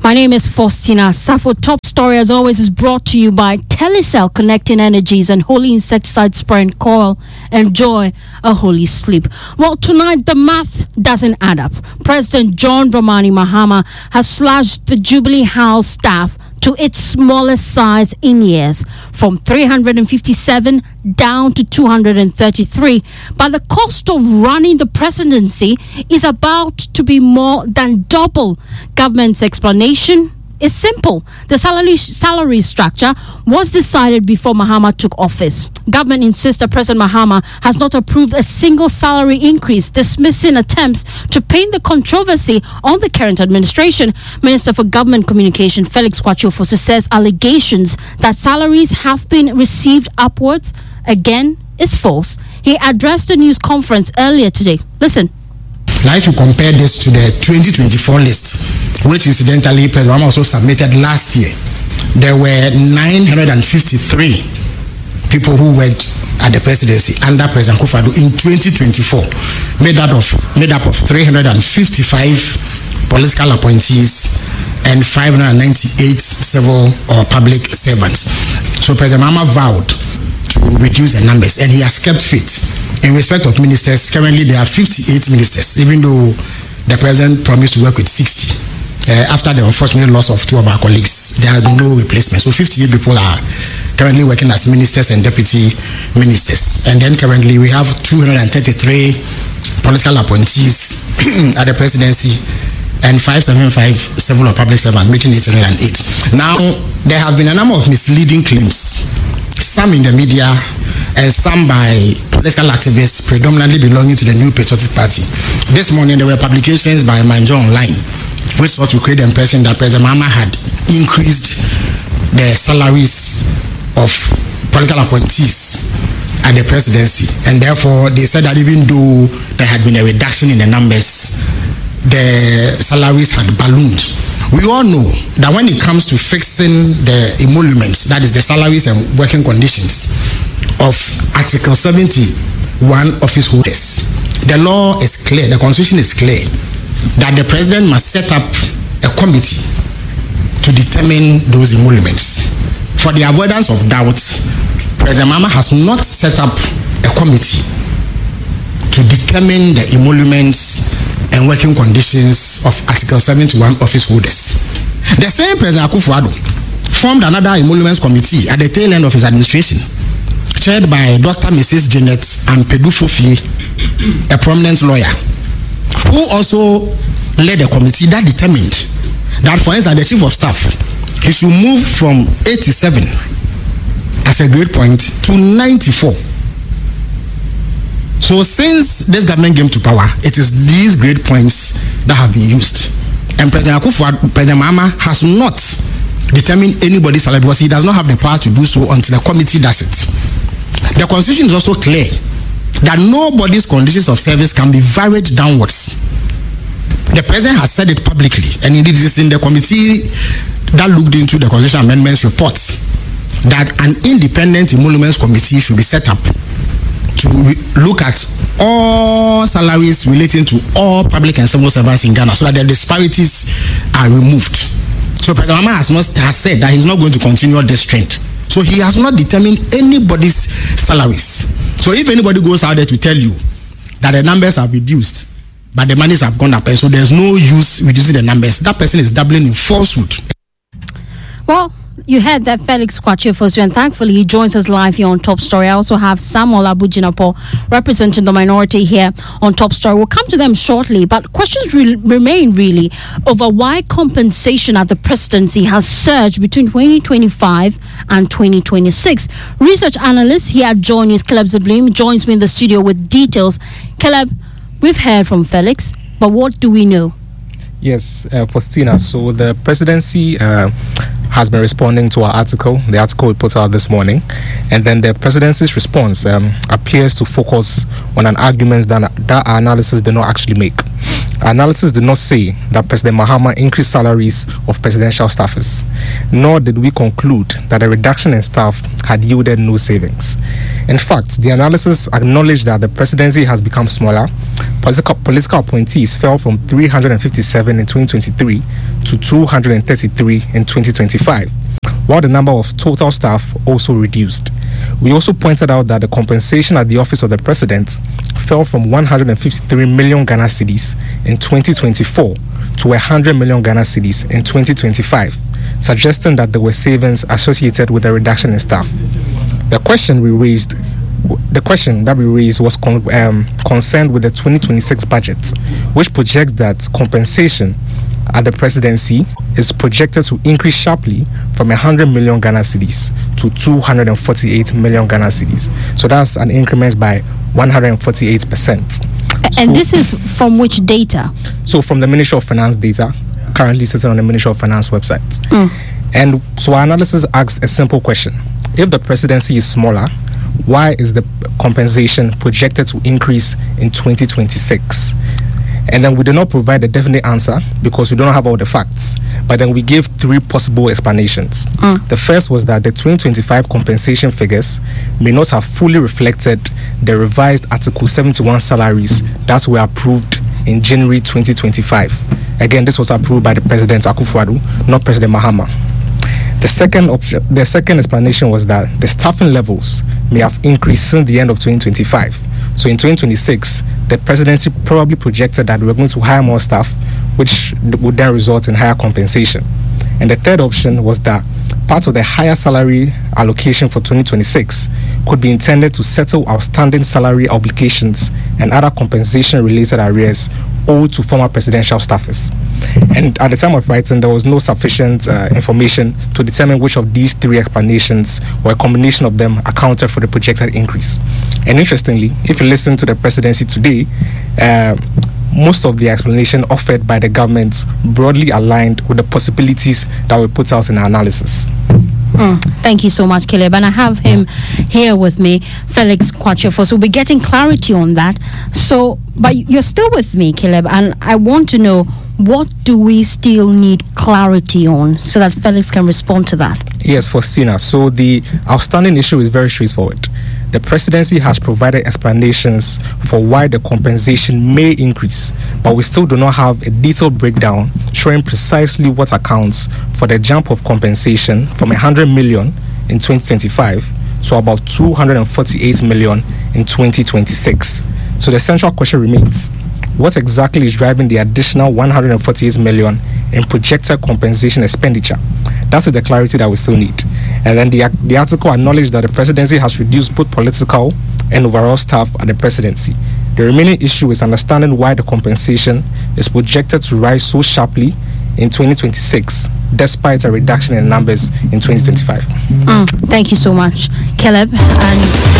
My name is Faustina Safo. Top Story, as always, is brought to you by Telecel, connecting energies and Holy Insecticide Spray and Coil. Enjoy a holy sleep. Well, tonight, the math doesn't add up. President John Dramani Mahama has slashed the Jubilee House staff to its smallest size in years, from 357 down to 233. But the cost of running the presidency is about to be more than double. Government's explanation is simple. The salary structure was decided before Mahama took office. Government insists that President Mahama has not approved a single salary increase, dismissing attempts to paint the controversy on the current administration. Minister for Government Communication Felix Kwakye Ofosu says allegations that salaries have been received upwards again is false. He addressed a news conference earlier today. Listen. Now, if you compare this to the 2024 list, which incidentally President Mahama also submitted last year, there were 953 people who worked at the presidency under President Akufo-Addo in 2024, made up of 355 political appointees and 598 civil or public servants. So President Mahama vowed to reduce the numbers, and he has kept faith. In respect of ministers, currently there are 58 ministers, even though the president promised to work with 60. After the unfortunate loss of two of our colleagues, there has been no replacement. So 58 people are currently working as ministers and deputy ministers. And then currently we have 233 political appointees at the presidency and 575 civil or public servants, making it 108. Now, there have been a number of misleading claims, some in the media and some by political activists predominantly belonging to the New Patriotic Party. This morning there were publications by Manjo Online which sought to create the impression that President Mahama had increased the salaries of political appointees at the presidency, and therefore they said that even though there had been a reduction in the numbers, the salaries had ballooned. We all know that when it comes to fixing the emoluments, that is the salaries and working conditions of Article 71 office holders, the law is clear, the constitution is clear, that the president must set up a committee to determine those emoluments. For the avoidance of doubt, President Mahama has not set up a committee to determine the emoluments and working conditions of Article 71 office holders. The same President Akufo-Addo formed another emoluments committee at the tail end of his administration, chaired by Dr. Mrs. Janet Ampedu-Fofie, a prominent lawyer, who also led a committee that determined that, for instance, the chief of staff, he should move from 87 as a grade point to 94. So since this government came to power, it is these grade points that have been used. And President Mahama has not determined anybody's salary because he does not have the power to do so until the committee does it. The constitution is also clear that nobody's conditions of service can be varied downwards. The president has said it publicly, and it is in the committee that looked into the constitution amendments report that an independent emoluments committee should be set up to look at all salaries relating to all public and civil servants in Ghana so that the disparities are removed. So President Mahama has said that he's not going to continue this trend. So he has not determined anybody's salaries. So if anybody goes out there to tell you that the numbers have reduced, but the monies have gone up, and so there's no use reducing the numbers, that person is doubling in falsehood. Well, you heard that Felix Kwakye Ofosu, and thankfully he joins us live here on Top Story. I also have Samuel Abujinapo representing the minority here on Top Story. We'll come to them shortly, but questions remain really over why compensation at the presidency has surged between 2025 and 2026. Research analyst here at Joy News, Caleb Zeblim, joins me in the studio with details. Caleb, we've heard from Felix, but what do we know? Yes, Faustina. So the presidency has been responding to our article, the article we put out this morning, and then the presidency's response appears to focus on an argument that our analysis did not actually make. Our analysis did not say that President Mahama increased salaries of presidential staffers, nor did we conclude that a reduction in staff had yielded no savings. In fact, the analysis acknowledged that the presidency has become smaller. Political appointees fell from 357 in 2023 to 233 in 2025, while the number of total staff also reduced. We also pointed out that the compensation at the office of the president fell from 153 million Ghana cedis in 2024 to 100 million Ghana cedis in 2025, suggesting that there were savings associated with the reduction in staff. The question that we raised was concerned with the 2026 budget, which projects that compensation at the presidency is projected to increase sharply from 100 million Ghana cedis to 248 million Ghana cedis. So that's an increment by 148%. And this is from which data? So from the Ministry of Finance data, currently sitting on the Ministry of Finance website. And so our analysis asks a simple question. If the presidency is smaller, why is the compensation projected to increase in 2026? And then we did not provide a definite answer because we don't have all the facts. But then we gave three possible explanations. The first was that the 2025 compensation figures may not have fully reflected the revised Article 71 salaries that were approved in January 2025. Again, this was approved by the President Akufo-Addo, not President Mahama. The second explanation was that the staffing levels may have increased since the end of 2025. So in 2026, the presidency probably projected that we're going to hire more staff, which would then result in higher compensation. And the third option was that part of the higher salary allocation for 2026 could be intended to settle outstanding salary obligations and other compensation-related arrears owed to former presidential staffers. And at the time of writing, there was no sufficient information to determine which of these three explanations or a combination of them accounted for the projected increase. And interestingly, if you listen to the presidency today, most of the explanation offered by the government broadly aligned with the possibilities that we put out in our analysis. Thank you so much, Caleb. And I have him here with me, Felix Kwatshefo. So we'll be getting clarity on that. So, but you're still with me, Caleb, and I want to know, what do we still need clarity on so that Felix can respond to that? Yes, Faustina. So the outstanding issue is very straightforward. The presidency has provided explanations for why the compensation may increase, but we still do not have a detailed breakdown showing precisely what accounts for the jump of compensation from 100 million in 2025 to about 248 million in 2026. So the central question remains: what exactly is driving the additional 148 million in projected compensation expenditure? That is the clarity that we still need. And then the article acknowledged that the presidency has reduced both political and overall staff at the presidency. The remaining issue is understanding why the compensation is projected to rise so sharply in 2026, despite a reduction in numbers in 2025. Thank you so much, Caleb. And